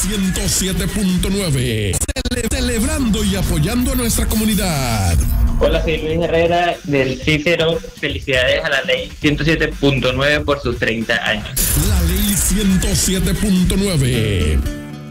107.9. Celebrando y apoyando a nuestra comunidad. Hola, soy Luis Herrera del Cícero. Felicidades a la ley 107.9 por sus 30 años. La ley 107.9.